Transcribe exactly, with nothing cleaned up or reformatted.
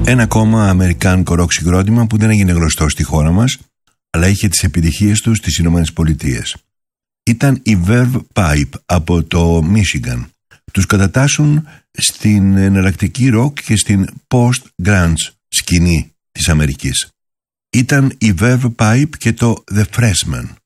Ένα ακόμα αμερικάνικο ροκ συγκρότημα που δεν έγινε γνωστό στη χώρα μας, αλλά είχε τις επιτυχίες του στις Ηνωμένες Πολιτείες. Ήταν η Verve Pipe από το Michigan. Τους κατατάσσουν στην εναλλακτική ροκ και στην post-grunge σκηνή της Αμερικής. Ήταν η Verve Pipe και το The Freshman.